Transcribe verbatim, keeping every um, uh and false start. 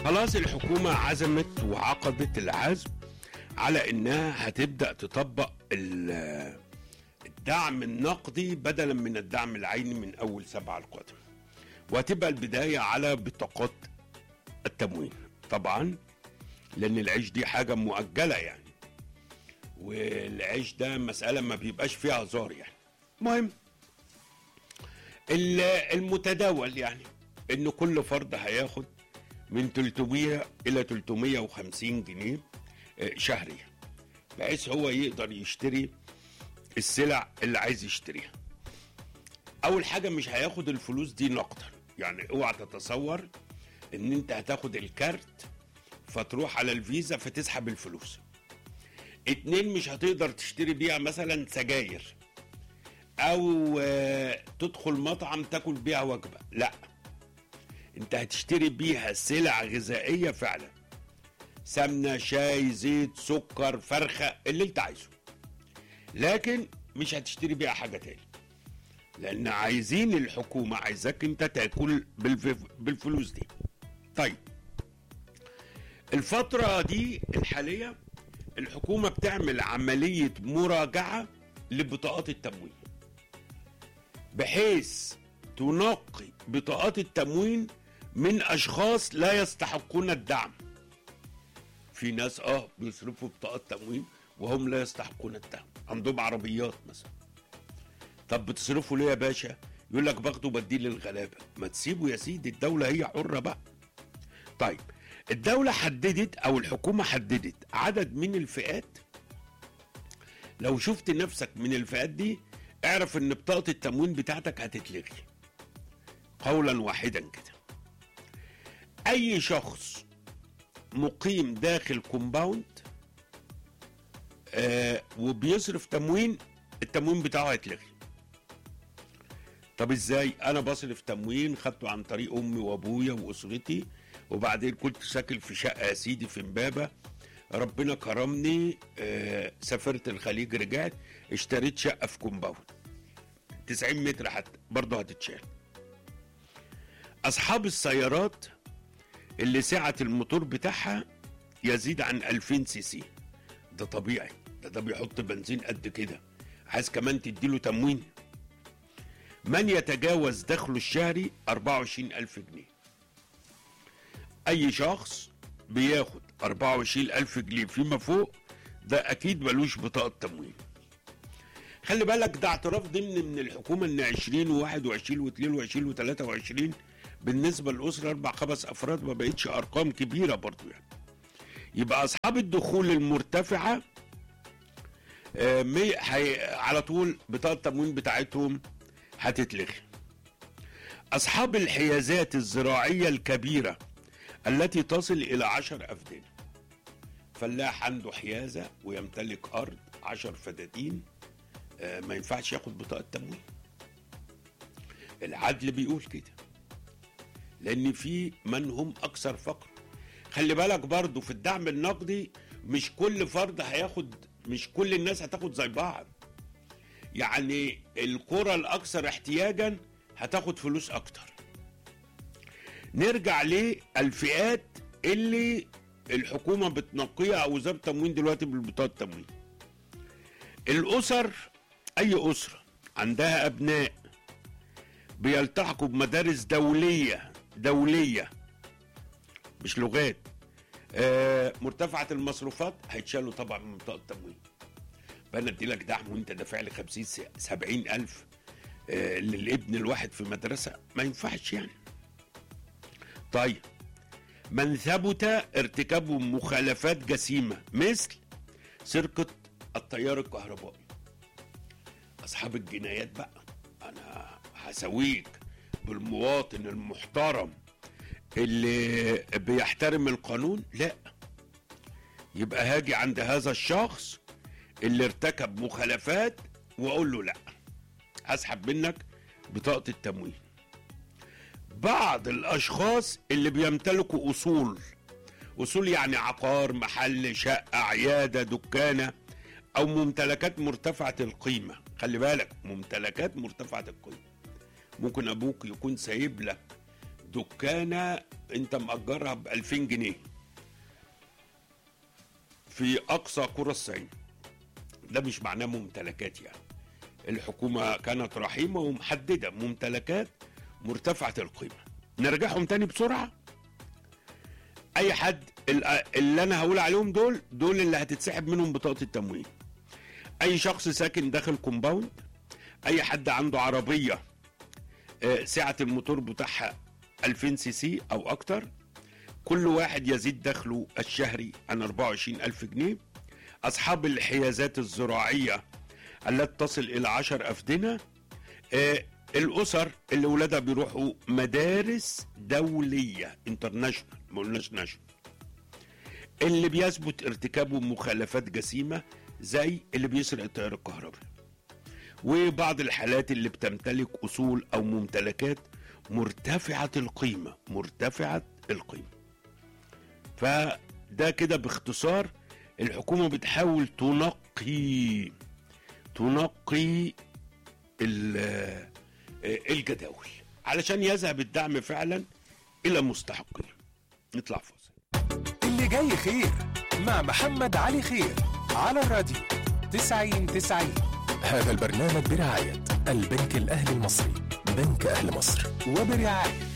خلاص الحكومة عزمت وعقدت العزم على انها هتبدأ تطبق ال- الدعم النقدي بدلا من الدعم العيني من اول سبعة القادم، وهتبقى البداية على بطاقات التموين طبعا، لان العيش دي حاجة مؤجلة يعني، والعيش ده مسألة ما بيبقاش فيها هزار يعني. مهم ال- المتداول يعني ان كل فرد هياخد من ثلاثمية الى ثلاثمية وخمسين جنيه آه، شهريا، بحيث هو يقدر يشتري السلع اللي عايز يشتريها. اول حاجة مش هياخد الفلوس دي نقدا، يعني اوعى تتصور ان انت هتاخد الكارت فتروح على الفيزا فتسحب الفلوس. اتنين، مش هتقدر تشتري بيها مثلا سجاير او آه، تدخل مطعم تاكل بيها وجبة، لا، انت هتشتري بيها سلع غذائية فعلا، سمنة، شاي، زيت، سكر، فرخة، اللي انت عايزه، لكن مش هتشتري بيها حاجة تاني، لان عايزين الحكومة عايزاك انت تاكل بالف- بالفلوس دي. طيب الفترة دي الحالية الحكومة بتعمل عملية مراجعة لبطاقات التموين، بحيث تنقي بطاقات التموين من اشخاص لا يستحقون الدعم. في ناس اه بيصرفوا بطاقات تموين وهم لا يستحقون الدعم، عندهم عربيات مثلا. طب بتصرفوا ليه يا باشا؟ يقول لك باخده بديه للغلابه. ما تسيبه يا سيدي، الدوله هي حره بقى. طيب الدوله حددت او الحكومه حددت عدد من الفئات، لو شفت نفسك من الفئات دي اعرف ان بطاقه التموين بتاعتك هتتلغي قولا واحدا كده. اي شخص مقيم داخل كومباوند آه وبيصرف تموين، التموين بتاعه هيتلغي. طب ازاي؟ انا بصرف تموين خدته عن طريق امي وابويا واسرتي، وبعدين كنت ساكن في شقه يا سيدي في امبابه، ربنا كرمني آه سافرت الخليج، رجعت اشتريت شقه في كومباوند تسعين متر حتى، برضه هتتشال. اصحاب السيارات اللي سعة الموتور بتاعها يزيد عن ألفين سي سي، ده طبيعي، ده ده بيحط بنزين قد كده، عايز كمان تديله تموين. من يتجاوز دخله الشهري أربعة وعشرين ألف جنيه، أي شخص بياخد أربعة وعشرين ألف جنيه فيما فوق ده أكيد ملوش بطاقة تموين. خلي بالك ده اعتراف ضمن من الحكومة إن عشرين وواحد وعشرين واثنين وعشرين وثلاثة وعشرين بالنسبة للأسرة أربع خمس أفراد ما بقتش أرقام كبيرة برضو يعني. يبقى أصحاب الدخول المرتفعة آه مي حي على طول بطاقة التموين بتاعتهم هتتلغي. أصحاب الحيازات الزراعية الكبيرة التي تصل إلى عشر أفدان، فلاح عنده حيازة ويمتلك أرض عشر فدادين آه ما ينفعش ياخد بطاقة تموين. العدل بيقول كده، لأن في من هم أكثر فقر. خلي بالك برضو في الدعم النقدي مش كل فرد هياخد، مش كل الناس هتاخد زي بعض، يعني القرى الأكثر احتياجا هتاخد فلوس أكتر. نرجع للفئات اللي الحكومة بتنقيها أو وزارة التموين دلوقتي بالبطاقة التموين. الأسر، أي أسرة عندها أبناء بيلتحقوا بمدارس دولية دولية مش لغات آه مرتفعة المصروفات هيتشالوا طبعا من بطاقة التموين. فأنا أدي لك دعم وأنت دافع لي خمسين سبعين ألف آه للابن الواحد في مدرسة، ما ينفعش يعني. طيب من ثبت ارتكابه مخالفات جسيمة مثل سرقة التيار الكهربائي، أصحاب الجنايات بقى، أنا هسويك بالمواطن المحترم اللي بيحترم القانون؟ لا، يبقى هاجي عند هذا الشخص اللي ارتكب مخالفات واقول له لا، هسحب منك بطاقة التموين. بعض الاشخاص اللي بيمتلكوا اصول، اصول يعني عقار، محل، شقة، عيادة، دكانة، او ممتلكات مرتفعة القيمة. خلي بالك، ممتلكات مرتفعة القيمة، ممكن ابوك يكون سايب لك دكانة انت مأجرها ب ألفين جنيه في اقصى قرى الصعيد، ده مش معناه ممتلكات. يعني الحكومة كانت رحيمة ومحددة ممتلكات مرتفعة القيمة. نرجعهم تاني بسرعة. اي حد اللي انا هقول عليهم دول دول اللي هتتسحب منهم بطاقة التموين. اي شخص ساكن داخل كومباوند، اي حد عنده عربية سعة الموتور بتاعها ألفين سي سي او اكتر، كل واحد يزيد دخله الشهري عن أربعة وعشرين ألف جنيه. اصحاب الحيازات الزراعية التي تصل الى عشر افدنة. الاسر اللي ولادها بيروحوا مدارس دولية انترناشونال، ما قلناش ناشونال. اللي بيثبت ارتكابه مخالفات جسيمة زي اللي بيسرق التيار الكهربي، وبعض الحالات اللي بتمتلك اصول او ممتلكات مرتفعة القيمة مرتفعة القيمة. فده كده باختصار الحكومة بتحاول تنقي تنقي الجداول علشان يذهب الدعم فعلا الى مستحقيه. نطلع فاصل. اللي جاي خير مع محمد علي خير على الراديو تسعين تسعين. هذا البرنامج برعاية البنك الأهلي المصري، بنك أهل مصر، وبرعاية